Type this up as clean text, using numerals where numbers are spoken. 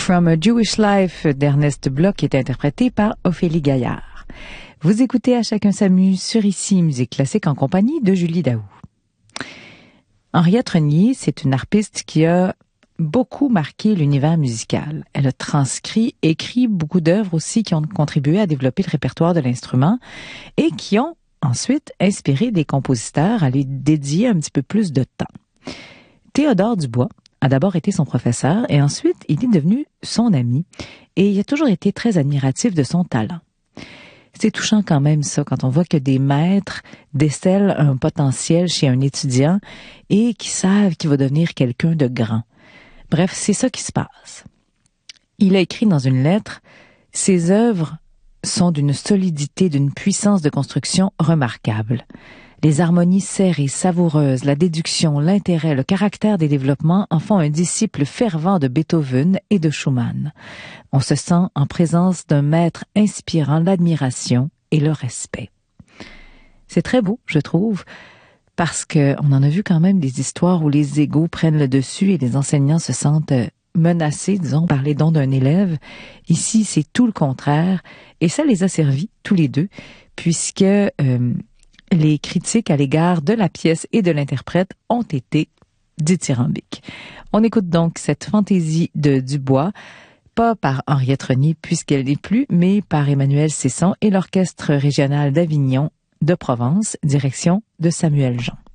From a Jewish Life d'Ernest Bloch est interprété par Ophélie Gaillard. Vous écoutez À chacun s'amuse sur ici Musique classique en compagnie de Julie Daou. Henriette Renier, c'est une harpiste qui a beaucoup marqué l'univers musical. Elle a transcrit, écrit beaucoup d'œuvres aussi qui ont contribué à développer le répertoire de l'instrument et qui ont ensuite inspiré des compositeurs à lui dédier un petit peu plus de temps. Théodore Dubois a d'abord été son professeur et ensuite il est devenu son ami et il a toujours été très admiratif de son talent. C'est touchant quand même ça, quand on voit que des maîtres décèlent un potentiel chez un étudiant et qui savent qu'il va devenir quelqu'un de grand. Bref, c'est ça qui se passe. Il a écrit dans une lettre « Ses œuvres sont d'une solidité, d'une puissance de construction remarquable. Les harmonies serrées, savoureuses, la déduction, l'intérêt, le caractère des développements en font un disciple fervent de Beethoven et de Schumann. On se sent en présence d'un maître inspirant l'admiration et le respect. » C'est très beau, je trouve, parce qu'on en a vu quand même des histoires où les égos prennent le dessus et les enseignants se sentent menacés, disons, par les dons d'un élève. Ici, c'est tout le contraire, et ça les a servis, tous les deux, puisque les critiques à l'égard de la pièce et de l'interprète ont été dithyrambiques. On écoute donc cette fantaisie de Dubois, pas par Henriette Renier puisqu'elle n'est plus, mais par Emmanuel Cesson et l'Orchestre régional d'Avignon de Provence, direction de Samuel Jean.